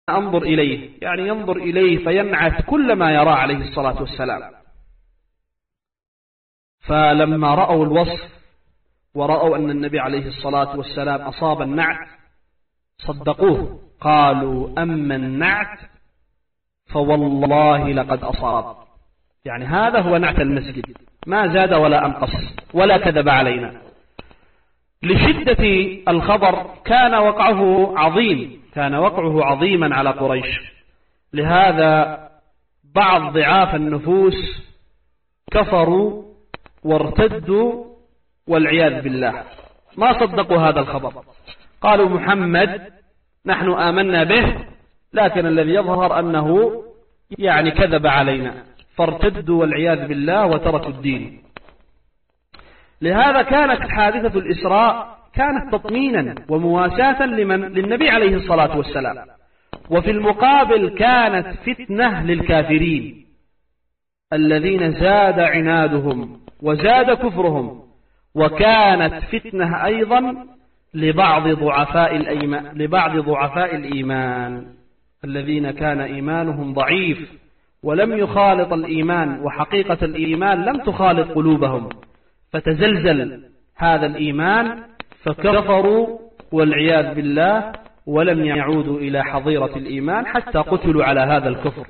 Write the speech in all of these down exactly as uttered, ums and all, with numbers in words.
أنظر إليه، يعني ينظر إليه فينعت كل ما يرى عليه الصلاة والسلام. فلما رأوا الوصف ورأوا أن النبي عليه الصلاة والسلام أصاب النعت صدقوه، قالوا أما النعت فوالله لقد أصاب، يعني هذا هو نعت المسجد، ما زاد ولا أنقص ولا كذب علينا. لشدة الخبر كان وقعه عظيم، كان وقعه عظيما على قريش، لهذا بعض ضعاف النفوس كفروا وارتدوا والعياذ بالله، ما صدقوا هذا الخبر، قالوا محمد نحن آمنا به، لكن الذي يظهر أنه يعني كذب علينا، فارتدوا والعياذ بالله وتركوا الدين. لهذا كانت حادثة الإسراء كانت تطمينا ومواساة لمن للنبي عليه الصلاة والسلام، وفي المقابل كانت فتنة للكافرين الذين زاد عنادهم وزاد كفرهم، وكانت فتنة أيضا لبعض ضعفاء الإيمان لبعض ضعفاء الإيمان الذين كان إيمانهم ضعيف ولم يخالط الإيمان، وحقيقة الإيمان لم تخالط قلوبهم، فتزلزل هذا الإيمان فكفروا والعياذ بالله، ولم يعودوا إلى حظيرة الإيمان حتى قتلوا على هذا الكفر.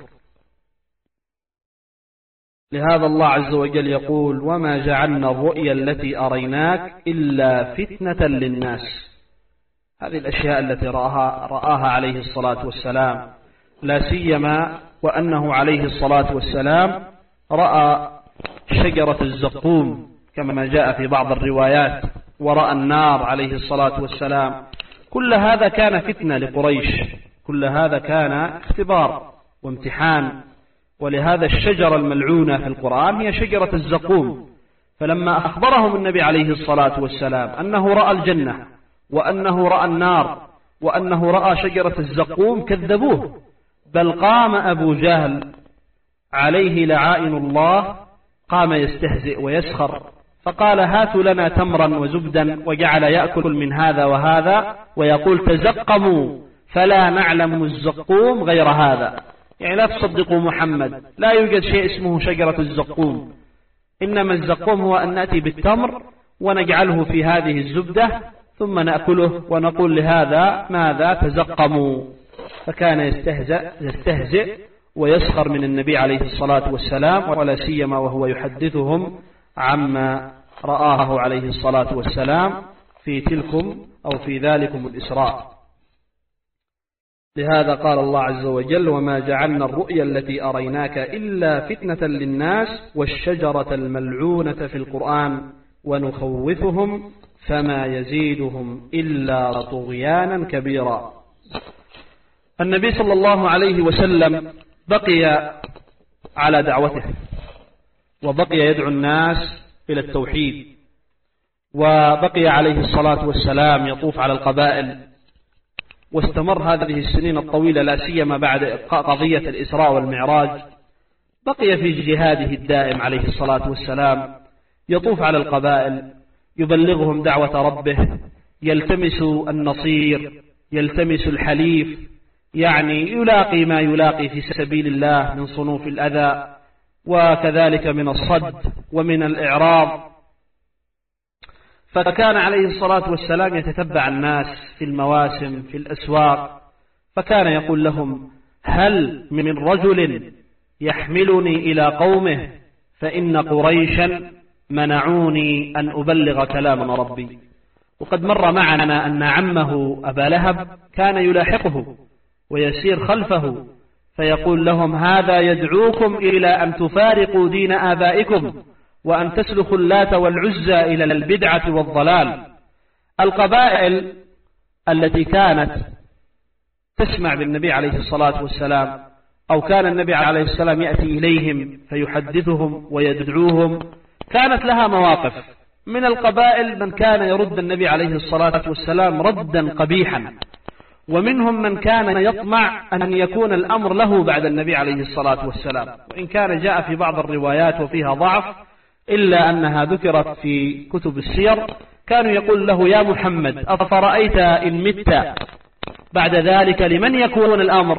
لهذا الله عز وجل يقول وما جعلنا الرؤيا التي أريناك إلا فتنة للناس. هذه الأشياء التي رآها, رآها عليه الصلاة والسلام، لا سيما وأنه عليه الصلاة والسلام رأى شجرة الزقوم كما جاء في بعض الروايات، ورأى النار عليه الصلاة والسلام. كل هذا كان فتنة لقريش، كل هذا كان اختبار وامتحان. ولهذا الشجرة الملعونة في القرآن هي شجرة الزقوم. فلما أخبرهم النبي عليه الصلاة والسلام أنه رأى الجنة وأنه رأى النار وأنه رأى شجرة الزقوم كذبوه، بل قام أبو جهل عليه لعائن الله قام يستهزئ ويسخر، فقال هاتوا لنا تمرا وزبدا، وجعل يأكل من هذا وهذا ويقول تزقموا فلا نعلم الزقوم غير هذا، يعني لا تصدقوا محمد، لا يوجد شيء اسمه شجرة الزقوم، إنما الزقوم هو أن نأتي بالتمر ونجعله في هذه الزبدة ثم نأكله ونقول لهذا ماذا تزقموا. فكان يستهزئ, يستهزئ ويسخر من النبي عليه الصلاة والسلام، ولا سيما وهو يحدثهم عما رآه عليه الصلاة والسلام في تلكم أو في ذلكم الإسراء. لهذا قال الله عز وجل وما جعلنا الرؤيا التي أريناك إلا فتنة للناس والشجرة الملعونة في القرآن ونخوفهم فما يزيدهم إلا طغيانا كبيرا. النبي صلى الله عليه وسلم بقي على دعوته، وبقي يدعو الناس إلى التوحيد، وبقي عليه الصلاة والسلام يطوف على القبائل، واستمر هذه السنين الطويلة لا سيما بعد قضية الإسراء والمعراج، بقي في جهاده الدائم عليه الصلاة والسلام يطوف على القبائل يبلغهم دعوة ربه، يلتمس النصير يلتمس الحليف، يعني يلاقي ما يلاقي في سبيل الله من صنوف الأذى وكذلك من الصد ومن الإعراض. فكان عليه الصلاة والسلام يتتبع الناس في المواسم في الأسواق، فكان يقول لهم هل من رجل يحملني إلى قومه فإن قريشا منعوني أن أبلغ كلام ربي. وقد مر معنا أن عمه أبا لهب كان يلاحقه ويسير خلفه فيقول لهم هذا يدعوكم إلى أن تفارقوا دين آبائكم وأن تسلخوا اللات والعزى إلى البدعة والضلال. القبائل التي كانت تسمع بالنبي عليه الصلاة والسلام أو كان النبي عليه السلام يأتي إليهم فيحدثهم ويدعوهم كانت لها مواقف. من القبائل من كان يرد النبي عليه الصلاة والسلام ردا قبيحا، ومنهم من كان يطمع أن يكون الأمر له بعد النبي عليه الصلاة والسلام، وإن كان جاء في بعض الروايات وفيها ضعف إلا أنها ذكرت في كتب السير. كانوا يقول له يا محمد أفرأيت إن مت بعد ذلك لمن يكون الأمر؟